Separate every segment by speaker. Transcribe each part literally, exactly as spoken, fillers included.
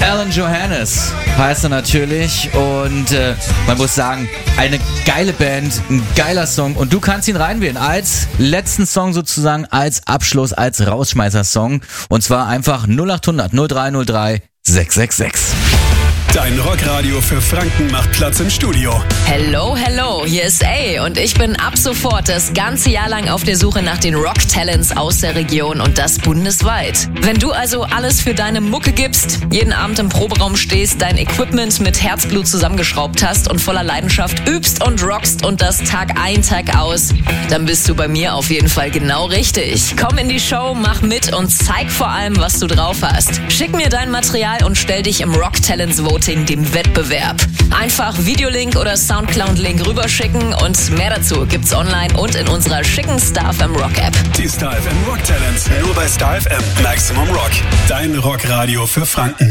Speaker 1: Alan Johannes heißt er natürlich und äh, man muss sagen, eine geile Band, ein geiler Song und du kannst ihn reinwählen als letzten Song sozusagen, als Abschluss, als Rausschmeißer-Song und zwar einfach null acht hundert null drei null drei sechs sechs sechs.
Speaker 2: Dein Rockradio für Franken macht Platz im Studio.
Speaker 3: Hello, hello, hier ist A und ich bin ab sofort das ganze Jahr lang auf der Suche nach den Rock-Talents aus der Region und das bundesweit. Wenn du also alles für deine Mucke gibst, jeden Abend im Proberaum stehst, dein Equipment mit Herzblut zusammengeschraubt hast und voller Leidenschaft übst und rockst und das Tag ein, Tag aus, dann bist du bei mir auf jeden Fall genau richtig. Komm in die Show, mach mit und zeig vor allem, was du drauf hast. Schick mir dein Material und stell dich im Rock-Talents Voting dem Wettbewerb. Einfach Videolink oder Soundcloud-Link rüberschicken und mehr dazu gibt's online und in unserer schicken Star F M Rock App.
Speaker 2: Die Star F M Rock Talents, nur bei Star F M Maximum Rock. Dein Rockradio für Franken.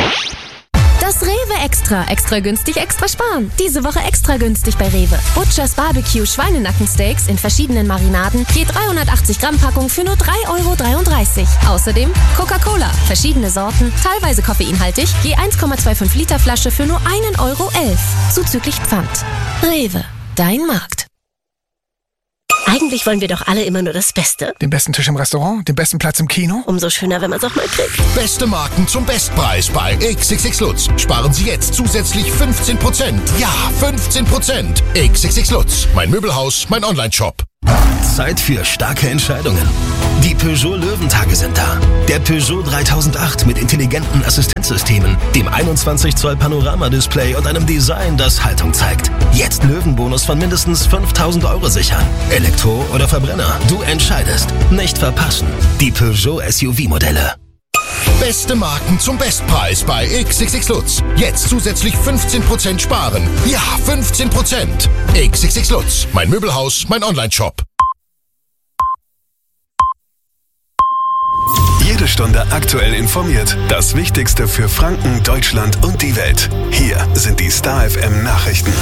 Speaker 4: Das Rewe Extra. Extra günstig, extra sparen. Diese Woche extra günstig bei Rewe. Butchers Barbecue Schweinenackensteaks in verschiedenen Marinaden. Je dreihundertachtzig Gramm Packung für nur drei Euro dreiunddreißig. Außerdem Coca-Cola. Verschiedene Sorten, teilweise koffeinhaltig. Je eins Komma fünfundzwanzig Liter Flasche für nur ein Euro elf. Zuzüglich Pfand. Rewe. Dein Markt.
Speaker 5: Eigentlich wollen wir doch alle immer nur das Beste.
Speaker 6: Den besten Tisch im Restaurant, den besten Platz im Kino.
Speaker 5: Umso schöner, wenn man es auch mal kriegt.
Speaker 7: Beste Marken zum Bestpreis bei X X X Lutz. Sparen Sie jetzt zusätzlich fünfzehn Prozent. Ja, fünfzehn Prozent. X X X Lutz. Mein Möbelhaus, mein Online-Shop.
Speaker 8: Zeit für starke Entscheidungen. Die Peugeot Löwentage sind da. Der Peugeot dreitausendacht mit intelligenten Assistenzsystemen, dem einundzwanzig Zoll Panoramadisplay und einem Design, das Haltung zeigt. Jetzt Löwenbonus von mindestens fünftausend Euro sichern. Elektro oder Verbrenner, du entscheidest. Nicht verpassen. Die Peugeot S U V-Modelle.
Speaker 7: Beste Marken zum Bestpreis bei X X X Lutz. Jetzt zusätzlich fünfzehn Prozent sparen. Ja, fünfzehn Prozent. X X X Lutz. Mein Möbelhaus, mein Online-Shop.
Speaker 2: Jede Stunde aktuell informiert. Das Wichtigste für Franken, Deutschland und die Welt. Hier sind die Star F M Nachrichten.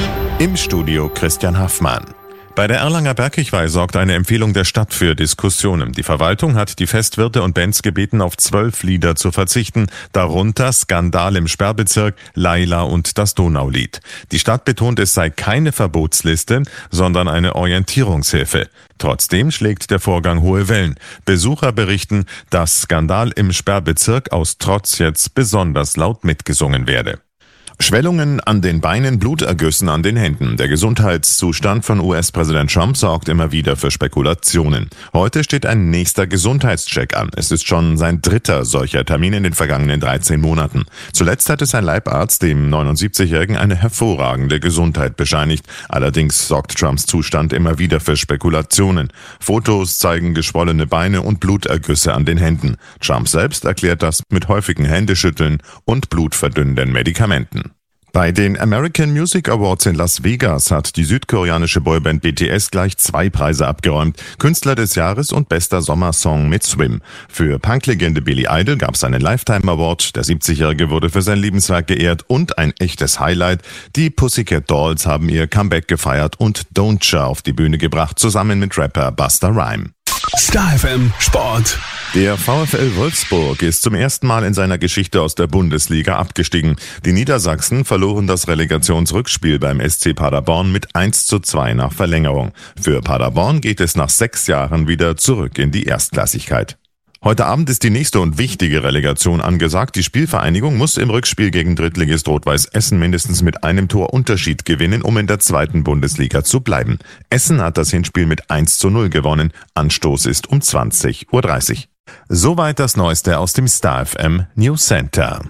Speaker 9: Im Studio Christian Haffmann. Bei der Erlanger Bergkirchweih sorgt eine Empfehlung der Stadt für Diskussionen. Die Verwaltung hat die Festwirte und Bands gebeten, auf zwölf Lieder zu verzichten, darunter Skandal im Sperrbezirk, Laila und das Donaulied. Die Stadt betont, es sei keine Verbotsliste, sondern eine Orientierungshilfe. Trotzdem schlägt der Vorgang hohe Wellen. Besucher berichten, dass Skandal im Sperrbezirk aus Trotz jetzt besonders laut mitgesungen werde. Schwellungen an den Beinen, Blutergüssen an den Händen. Der Gesundheitszustand von U S-Präsident Trump sorgt immer wieder für Spekulationen. Heute steht ein nächster Gesundheitscheck an. Es ist schon sein dritter solcher Termin in den vergangenen dreizehn Monaten. Zuletzt hatte sein Leibarzt dem neunundsiebzigjährigen eine hervorragende Gesundheit bescheinigt. Allerdings sorgt Trumps Zustand immer wieder für Spekulationen. Fotos zeigen geschwollene Beine und Blutergüsse an den Händen. Trump selbst erklärt das mit häufigen Händeschütteln und blutverdünnenden Medikamenten. Bei den American Music Awards in Las Vegas hat die südkoreanische Boyband B T S gleich zwei Preise abgeräumt. Künstler des Jahres und bester Sommersong mit Swim. Für Punklegende Billy Idol gab es einen Lifetime Award. Der siebzigjährige wurde für sein Lebenswerk geehrt und ein echtes Highlight. Die Pussycat Dolls haben ihr Comeback gefeiert und Don't auf die Bühne gebracht, zusammen mit Rapper Busta Rhymes.
Speaker 2: Star F M Sport.
Speaker 9: Der VfL Wolfsburg ist zum ersten Mal in seiner Geschichte aus der Bundesliga abgestiegen. Die Niedersachsen verloren das Relegationsrückspiel beim S C Paderborn mit eins zu zwei nach Verlängerung. Für Paderborn geht es nach sechs Jahren wieder zurück in die Erstklassigkeit. Heute Abend ist die nächste und wichtige Relegation angesagt. Die Spielvereinigung muss im Rückspiel gegen Drittligist Rot-Weiß Essen mindestens mit einem Tor Unterschied gewinnen, um in der zweiten Bundesliga zu bleiben. Essen hat das Hinspiel mit eins zu null gewonnen. Anstoß ist um zwanzig Uhr dreißig. Soweit das Neueste aus dem Star F M News Center.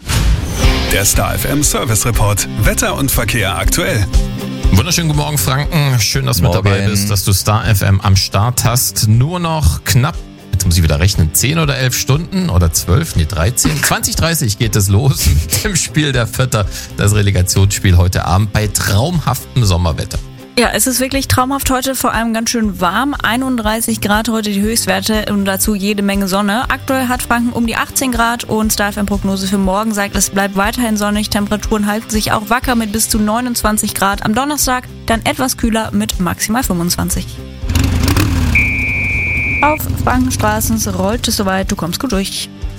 Speaker 2: Der Star F M Service Report. Wetter und Verkehr aktuell.
Speaker 10: Wunderschönen guten Morgen, Franken. Schön, dass du mit dabei bist, dass du Star F M am Start hast. Nur noch knapp, jetzt muss ich wieder rechnen, zehn oder elf Stunden oder zwölf, nee dreizehn, zwanzig dreißig geht es los mit dem Spiel der Vierter, das Relegationsspiel heute Abend bei traumhaftem Sommerwetter.
Speaker 11: Ja, es ist wirklich traumhaft heute, vor allem ganz schön warm. einunddreißig Grad heute die Höchstwerte und dazu jede Menge Sonne. Aktuell hat Franken um die achtzehn Grad und Star F M-Prognose für morgen sagt, es bleibt weiterhin sonnig. Temperaturen halten sich auch wacker mit bis zu neunundzwanzig Grad. Am Donnerstag dann etwas kühler mit maximal fünfundzwanzig. Auf Frankenstraßen rollt es soweit, du kommst gut durch.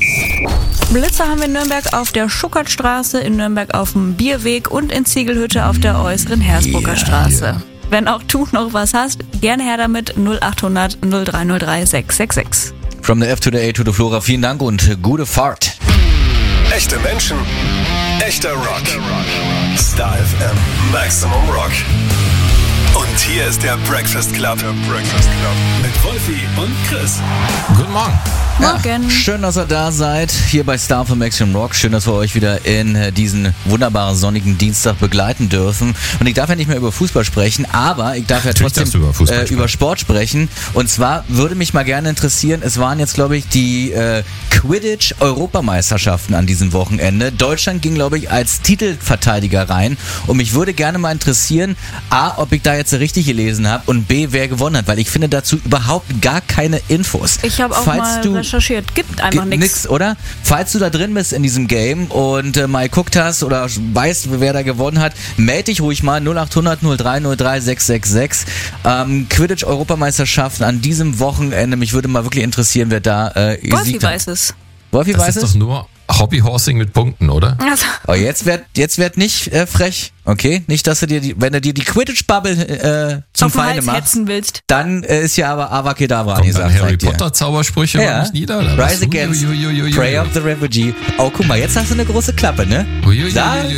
Speaker 11: Blitzer haben wir in Nürnberg auf der Schuckertstraße, in Nürnberg auf dem Bierweg und in Ziegelhütte auf der äußeren Hersbrucker
Speaker 1: Yeah,
Speaker 11: Straße.
Speaker 1: yeah.
Speaker 11: Wenn auch du noch was hast, gerne her damit null acht hundert null drei null drei sechs sechs sechs.
Speaker 1: From the F to the A to the Flora, vielen Dank und gute Fahrt.
Speaker 2: Echte Menschen, echter Rock. Star F M Maximum Rock. Und hier ist der Breakfast Club. Der Breakfast Club. Mit Wolfi und Chris.
Speaker 10: Guten Morgen.
Speaker 11: Morgen.
Speaker 1: Ja, schön, dass ihr da seid, hier bei Star von Maximum Rock. Schön, dass wir euch wieder in äh, diesen wunderbaren sonnigen Dienstag begleiten dürfen. Und ich darf ja nicht mehr über Fußball sprechen, aber ich darf ja
Speaker 10: Natürlich
Speaker 1: trotzdem
Speaker 10: darfst du über Fußball
Speaker 1: äh,
Speaker 10: sprechen.
Speaker 1: über Sport sprechen. Und zwar würde mich mal gerne interessieren, es waren jetzt, glaube ich, die äh, Quidditch-Europameisterschaften an diesem Wochenende. Deutschland ging, glaube ich, als Titelverteidiger rein. Und mich würde gerne mal interessieren, A, ob ich da jetzt richtig gelesen habe und B, wer gewonnen hat, weil ich finde dazu überhaupt gar keine Infos.
Speaker 11: Ich habe auch
Speaker 1: Falls
Speaker 11: mal
Speaker 1: du
Speaker 11: recherchiert. Gibt einfach
Speaker 1: Gibt
Speaker 11: nichts.
Speaker 1: nix, oder? Falls du da drin bist in diesem Game und äh, mal geguckt hast oder weißt, wer da gewonnen hat, melde dich ruhig mal null acht hundert null drei null drei sechs sechs sechs. Ähm, Quidditch-Europameisterschaften an diesem Wochenende. Mich würde mal wirklich interessieren, wer da äh,
Speaker 11: Wolfi
Speaker 1: gesiegt hat.
Speaker 11: weiß es.
Speaker 1: Wolfi
Speaker 10: Das
Speaker 1: weiß
Speaker 10: ist
Speaker 1: es?
Speaker 10: doch nur Hobbyhorsing mit Punkten, oder?
Speaker 11: Also,
Speaker 1: Oh, jetzt werd, jetzt werd nicht äh, frech, okay? Nicht, dass du dir, die, wenn du dir die Quidditch-Bubble äh, zum
Speaker 11: auf den
Speaker 1: Feinde
Speaker 11: Hals
Speaker 1: machst,
Speaker 11: hetzen willst.
Speaker 1: dann äh, ist ja aber Avacadabra
Speaker 10: Kommt
Speaker 1: angesagt.
Speaker 10: dann Harry
Speaker 1: sagt ihr.
Speaker 10: Potter Zaubersprüche
Speaker 1: Ja.
Speaker 10: ja. nicht nieder? Oder was?
Speaker 1: Rise Against,
Speaker 10: Ui, ui, ui, ui, ui.
Speaker 1: Prayer of the Refugee. Oh, guck mal, jetzt hast du eine große Klappe, ne?
Speaker 10: Ui, ui, ui,
Speaker 1: Da
Speaker 10: ui,